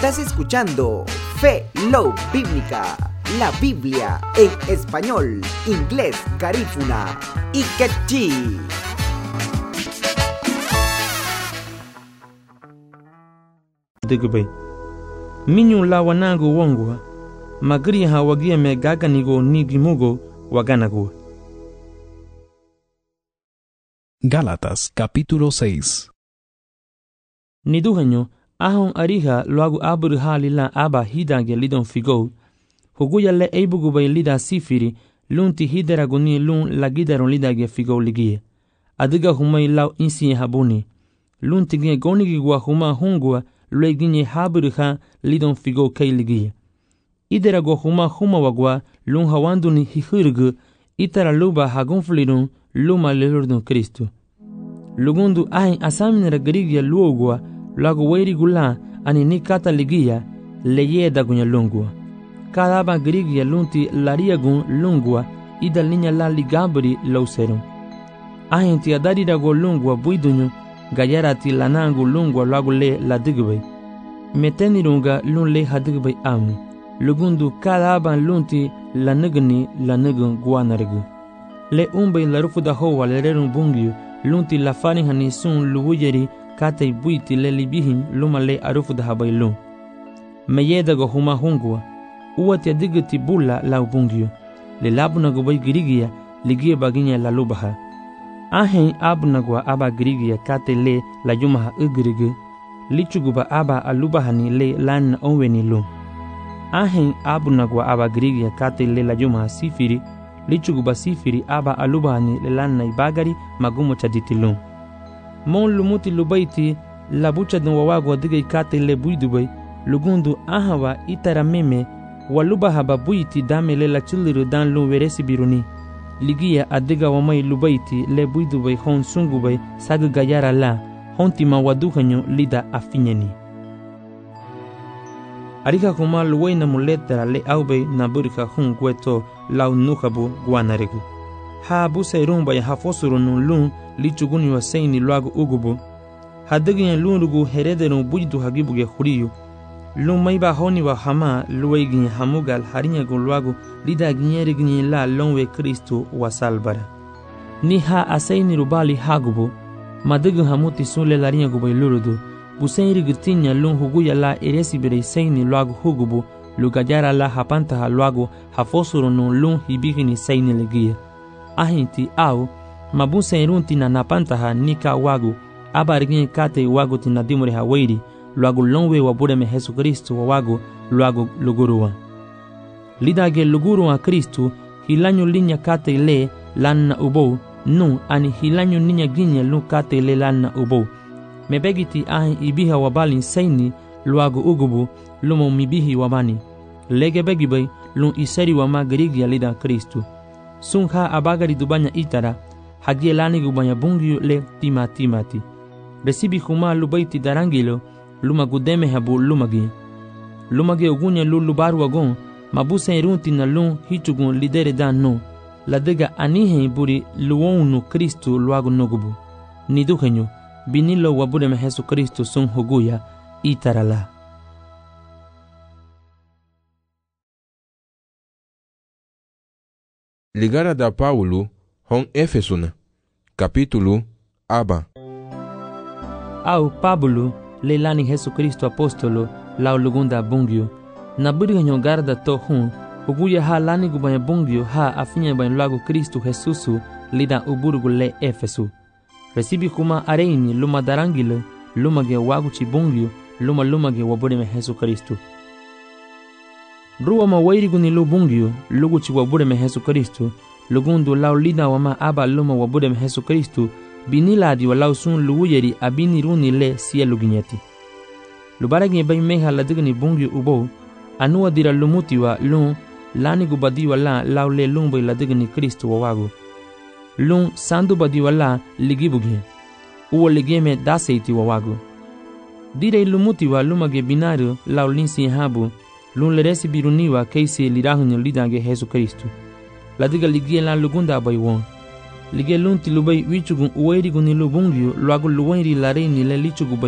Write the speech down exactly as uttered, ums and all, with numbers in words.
Estás escuchando Fe Love Bíblica, la Biblia en español, inglés, garífuna y quechí. Digbe minyu la wanangu wongwa magri ha wagie me gaganigo nigimugo waganago. Gálatas capítulo seis. Niduhanyo ahon ariha luagu abur halila aba hidange lidon figo huguya le eibugu bay lida sifiri lunti hideraguni lun lagidaron lidage figo ligie adiga humay law insi habuni lunti ge gonigi gwa huma hungwa lueginye habur ha lidon figo kay ligie iderago huma huma wagwa lun hawanduni hihurgu itara luba hagonflidun luma lelurdun Kristo lugundu ahin asaminera garigia luogwa lago weiri gula ani ni kata ligia leyeda gunya lungwa kadaba garigia lunti laria gun lungwa idal ninya la ligabri lauserum ahin ti adari dago lungwa buidunyo gayara ti lanangu lungwa lago le la digbe metenirunga lun le hadigbe amu lugundu kadaba lunti la nugni la nugun guanargu le umbe la rufuda hoa le rerun bungyu lunti la fani hani sun luwujeri kate buiti le libihin luma le arufuda habai lun meyeda go huma hungwa uwati adigiti bula la bungyu le labuna go bai girigia ligie baginya la lubaha ahen abuna go aba girigia kate le la yumaha ugrigu lichuguba aba alubahani le lan onweni lun ahen abuna go aba girigia kate le la yumaha sifiri lichuguba sifiri aba alubahani le lan na ibagari magumo chaditilun mon lumuti lubaiti labucha dun wawago dige kate le buidubai lugundu ahawa itara meme waluba haba buiti dame le la chuliru dan lu veresi biruni ligia adiga wamai lubaiti le buidubai hon sungubai sagu gayara la hontima waduhanyo lida afinyeni arika kuma luwaina muletara le aube na burika hun gweto lau nuhabu guanaregu ha busa rumba ya hafosuru nun lun lichuguni wa seini luagu ugubu hadigin lunugu herederun bujidu hagibuge huriyu lun maiba honi wa hama luwaigin hamugal harinyagu luagu lida ginyerigin la lonwe Kristo wa salbara ni ha aseini rubali hagubu madigin hamuti sunle larinyagu bay lurudu buseiri gitinya lun huguya la eresi bere seini luagu hugubu lugajara la hapantaha luagu hafosuru nun lun hibigini seini legia ahinti au mabuse irunti na napantaha nika wagu abarigin kate wagu tinadimure hawairi luagu lonwe wabureme Yesu Kristo wa wagu luagu luguruwa lidage luguruwa Kristo hilanyo linya kate le lanna ubo nu ani hilanyo ninya ginye lu kate le lanna ubo mebegiti ahin ibiha wabalin seini luagu ugubu lumo mibihi wabani lege begibay lun iseri wama garigia lida Kristo sunha abagari dubanya itara hagie lani gubanya bungyu le tima timati resibi huma lubaiti darangilo luma gudeme habu lumagi lumagi ugunya lu lubaru wagon mabuse irunti na lun hichugun lidere dan no ladega anihe buri luonu Kristo luagu nogubu niduhenyo binilo wabureme Yesu Kristo sun huguya itarala. Ligara da Paulo hon Efesuna capítulo aba au Pablo le lani Yesu Kristo apostolo la lugunda bungyo na buriganyo garda to hun huguya ha lani gubanya bungyo ha afinya ban lagu Kristo Jesusu lida uburgu le Efesu resibi kuma areini luma darangile luma ge wagu chi bungyo luma luma ge wabureme Yesu Kristo ruwa mawairi guni lu bungyo lugu chi wabureme Yesu Kristo lugundu lau lida wama aba luma wabureme Yesu Kristo biniladi walau sun luwuyeri abini runi le siya luginyeti lubaragi bay meha ladigni bungyo ubo anuwa dira lumuti wa lun lani gubadi wala lau le lumbo ladigni Kristo wawagu lun sandu badi wala ligibugi uwa ligeme daseiti wawagu dire lumuti wa lumage binaru lau linsi habu lun leresi biruniwa keisi lirahunyo lidange Yesu Kristo ladiga ligie la lugunda bay won lige lunti lubai wichugun uwairi guni lubungyo luagu luwairi lareni le lichugu